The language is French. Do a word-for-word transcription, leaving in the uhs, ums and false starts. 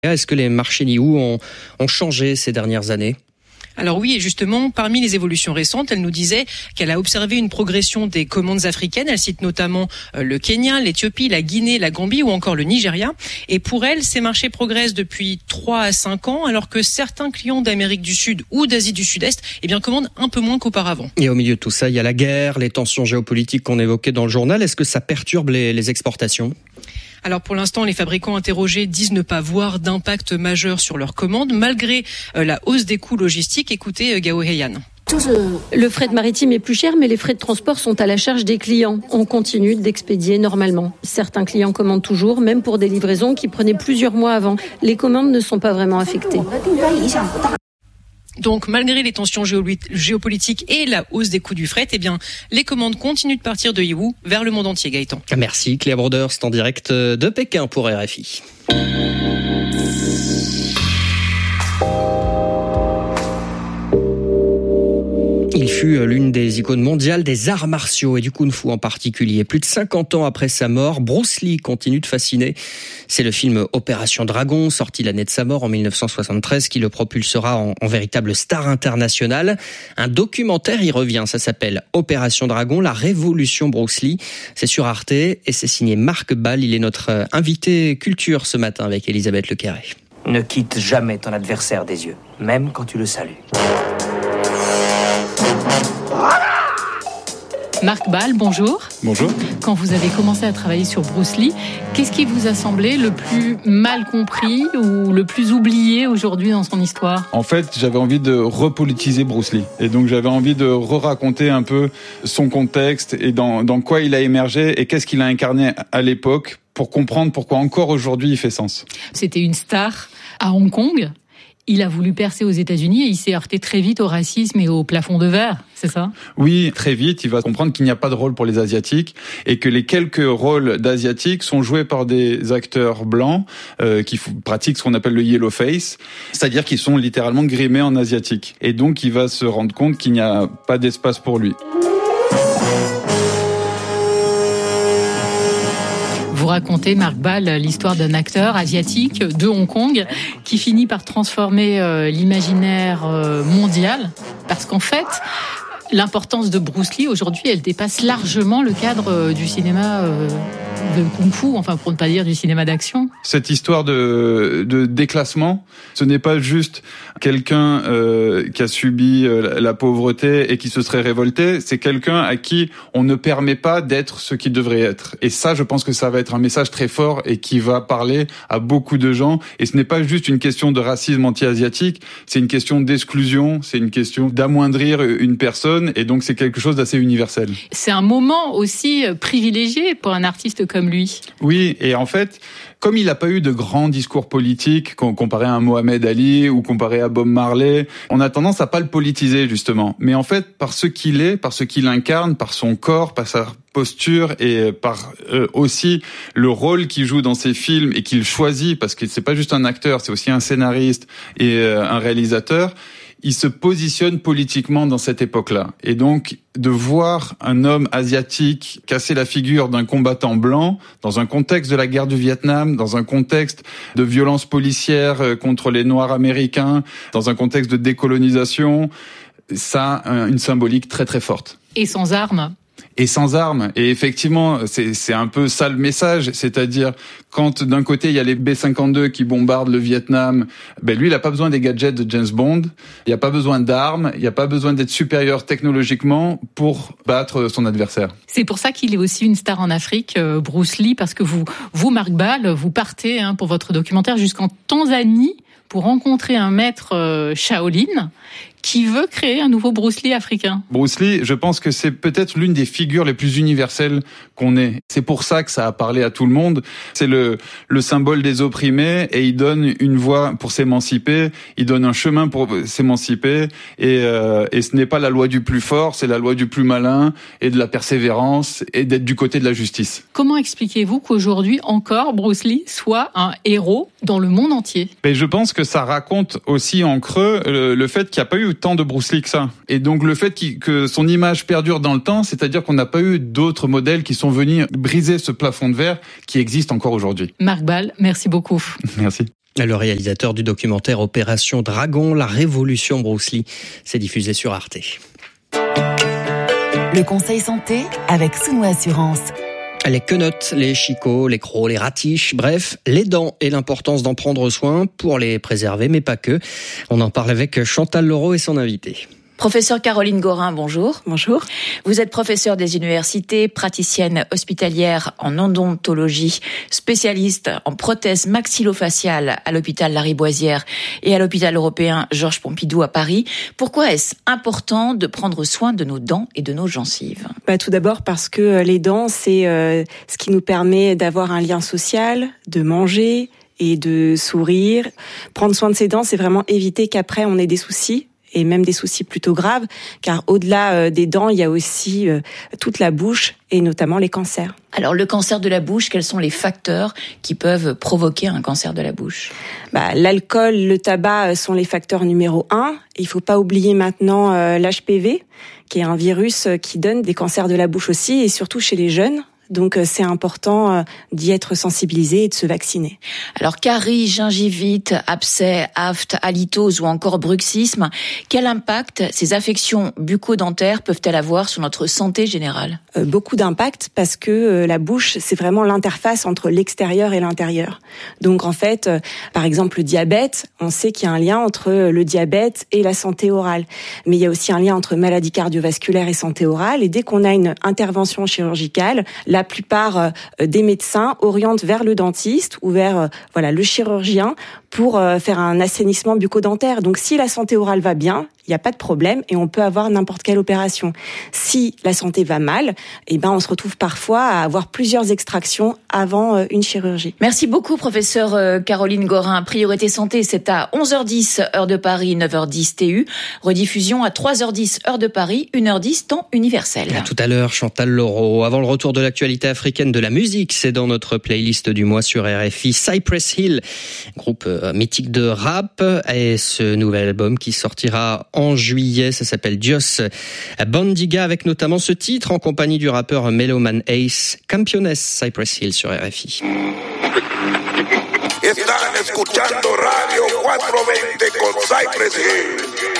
Est-ce que les marchés Niou ont, ont changé ces dernières années ? Alors oui, et justement, parmi les évolutions récentes, elle nous disait qu'elle a observé une progression des commandes africaines. Elle cite notamment le Kenya, l'Éthiopie, la Guinée, la Gambie ou encore le Nigeria. Et pour elle, ces marchés progressent depuis trois à cinq ans, alors que certains clients d'Amérique du Sud ou d'Asie du Sud-Est eh bien, commandent un peu moins qu'auparavant. Et au milieu de tout ça, il y a la guerre, les tensions géopolitiques qu'on évoquait dans le journal. Est-ce que ça perturbe les, les exportations ? Alors pour l'instant, les fabricants interrogés disent ne pas voir d'impact majeur sur leurs commandes, malgré euh, la hausse des coûts logistiques. Écoutez euh, Gao Heian. Le fret maritime est plus cher, mais les frais de transport sont à la charge des clients. On continue d'expédier normalement. Certains clients commandent toujours, même pour des livraisons qui prenaient plusieurs mois avant. Les commandes ne sont pas vraiment affectées. Donc, malgré les tensions géopolitiques et la hausse des coûts du fret, eh bien, les commandes continuent de partir de Yiwu vers le monde entier, Gaëtan. Merci, Claire Brodeur, c'est en direct de Pékin pour R F I. Il fut l'une des icônes mondiales des arts martiaux et du kung-fu en particulier. Plus de cinquante ans après sa mort, Bruce Lee continue de fasciner. C'est le film Opération Dragon, sorti l'année de sa mort en dix-neuf cent soixante-treize, qui le propulsera en, en véritable star internationale. Un documentaire y revient, ça s'appelle Opération Dragon, la révolution Bruce Lee. C'est sur Arte et c'est signé Marc Ball. Il est notre invité culture ce matin avec Elisabeth Lequerret. Ne quitte jamais ton adversaire des yeux, même quand tu le salues. Marc Ball, bonjour. Bonjour. Quand vous avez commencé à travailler sur Bruce Lee, qu'est-ce qui vous a semblé le plus mal compris ou le plus oublié aujourd'hui dans son histoire ? En fait, j'avais envie de repolitiser Bruce Lee. Et donc, j'avais envie de re-raconter un peu son contexte et dans, dans quoi il a émergé et qu'est-ce qu'il a incarné à l'époque pour comprendre pourquoi encore aujourd'hui il fait sens. C'était une star à Hong Kong. Il a voulu percer aux États-Unis et il s'est heurté très vite au racisme et au plafond de verre, c'est ça ? Oui, très vite, il va comprendre qu'il n'y a pas de rôle pour les Asiatiques et que les quelques rôles d'Asiatiques sont joués par des acteurs blancs euh, qui pratiquent ce qu'on appelle le yellow face, c'est-à-dire qu'ils sont littéralement grimés en asiatique. Et donc, il va se rendre compte qu'il n'y a pas d'espace pour lui. Vous racontez, Marc Ball, l'histoire d'un acteur asiatique de Hong Kong qui finit par transformer euh, l'imaginaire euh, mondial. Parce qu'en fait, l'importance de Bruce Lee, aujourd'hui, elle dépasse largement le cadre euh, du cinéma euh, de kung-fu, enfin pour ne pas dire du cinéma d'action. Cette histoire de, de déclassement, ce n'est pas juste quelqu'un euh, qui a subi euh, la pauvreté et qui se serait révolté, c'est quelqu'un à qui on ne permet pas d'être ce qu'il devrait être. Et ça, je pense que ça va être un message très fort et qui va parler à beaucoup de gens. Et ce n'est pas juste une question de racisme anti-asiatique, c'est une question d'exclusion, c'est une question d'amoindrir une personne, et donc c'est quelque chose d'assez universel. C'est un moment aussi privilégié pour un artiste comme lui. Oui, et en fait, comme il n'a pas eu de grands discours politiques, comparé à un Mohamed Ali ou comparé à Bob Marley, on a tendance à pas le politiser, justement. Mais en fait, par ce qu'il est, par ce qu'il incarne, par son corps, par sa posture et par euh, aussi le rôle qu'il joue dans ses films et qu'il choisit, parce que c'est pas juste un acteur, c'est aussi un scénariste et euh, un réalisateur, il se positionne politiquement dans cette époque-là. Et donc, de voir un homme asiatique casser la figure d'un combattant blanc dans un contexte de la guerre du Vietnam, dans un contexte de violence policière contre les Noirs américains, dans un contexte de décolonisation, ça a une symbolique très très forte. Et sans armes. Et sans armes. Et effectivement, c'est, c'est un peu ça le message. C'est-à-dire, quand d'un côté, il y a les B cinquante-deux qui bombardent le Vietnam, ben lui, il n'a pas besoin des gadgets de James Bond. Il n'y a pas besoin d'armes. Il n'y a pas besoin d'être supérieur technologiquement pour battre son adversaire. C'est pour ça qu'il est aussi une star en Afrique, Bruce Lee, parce que vous, vous Marc Ball, vous partez hein, pour votre documentaire jusqu'en Tanzanie pour rencontrer un maître euh, Shaolin qui veut créer un nouveau Bruce Lee africain. Bruce Lee, je pense que c'est peut-être l'une des figures les plus universelles qu'on ait. C'est pour ça que ça a parlé à tout le monde. C'est le, le symbole des opprimés et il donne une voie pour s'émanciper, il donne un chemin pour s'émanciper et, euh, et ce n'est pas la loi du plus fort, c'est la loi du plus malin et de la persévérance et d'être du côté de la justice. Comment expliquez-vous qu'aujourd'hui encore Bruce Lee soit un héros dans le monde entier ? Mais je pense que ça raconte aussi en creux le, le fait qu'il n'y a pas eu tant de Bruce Lee que ça. Et donc le fait que son image perdure dans le temps, c'est-à-dire qu'on n'a pas eu d'autres modèles qui sont venus briser ce plafond de verre qui existe encore aujourd'hui. Marc Ball, merci beaucoup. Merci. Le réalisateur du documentaire Opération Dragon, la révolution Bruce Lee, s'est diffusé sur Arte. Le conseil santé avec Suno Assurance. Les quenottes, les chicots, les crocs, les ratiches, bref, les dents et l'importance d'en prendre soin pour les préserver, mais pas que. On en parle avec Chantal Laureau et son invité. Professeur Caroline Gorin, bonjour. Bonjour. Vous êtes professeure des universités, praticienne hospitalière en odontologie, spécialiste en prothèses maxillofaciales à l'hôpital Lariboisière et à l'hôpital européen Georges Pompidou à Paris. Pourquoi est-ce important de prendre soin de nos dents et de nos gencives ? Bah, tout d'abord parce que les dents, c'est euh, ce qui nous permet d'avoir un lien social, de manger et de sourire. Prendre soin de ses dents, c'est vraiment éviter qu'après on ait des soucis, et même des soucis plutôt graves, car au-delà euh, des dents, il y a aussi euh, toute la bouche, et notamment les cancers. Alors, le cancer de la bouche, quels sont les facteurs qui peuvent provoquer un cancer de la bouche ? Bah, l'alcool, le tabac sont les facteurs numéro un. Il faut pas oublier maintenant euh, l'H P V, qui est un virus qui donne des cancers de la bouche aussi, et surtout chez les jeunes. Donc c'est important d'y être sensibilisé et de se vacciner. Alors caries, gingivite, abcès, aphte, halitose ou encore bruxisme, quel impact ces affections bucco-dentaires peuvent-elles avoir sur notre santé générale ? euh, Beaucoup d'impact parce que euh, la bouche, c'est vraiment l'interface entre l'extérieur et l'intérieur. Donc en fait, euh, par exemple le diabète, on sait qu'il y a un lien entre le diabète et la santé orale. Mais il y a aussi un lien entre maladie cardiovasculaire et santé orale. Et dès qu'on a une intervention chirurgicale, la La plupart des médecins orientent vers le dentiste ou vers voilà le chirurgien pour faire un assainissement bucco-dentaire. Donc si la santé orale va bien, il n'y a pas de problème et on peut avoir n'importe quelle opération. Si la santé va mal, eh ben on se retrouve parfois à avoir plusieurs extractions avant une chirurgie. Merci beaucoup professeur Caroline Gorin. Priorité santé, c'est à onze heures dix heure de Paris, neuf heures dix T U. Rediffusion à trois heures dix heure de Paris, une heure dix temps universel. À tout à l'heure, Chantal Laureau. Avant le retour de l'actualité africaine de la musique, c'est dans notre playlist du mois sur R F I. Cypress Hill, groupe mythique de rap, et ce nouvel album qui sortira en juillet, ça s'appelle Dios Bandiga, avec notamment ce titre en compagnie du rappeur Meloman Ace, Campeones, Cypress Hill sur R F I. Están escuchando Radio cuatrocientos veinte con Cypress Hill.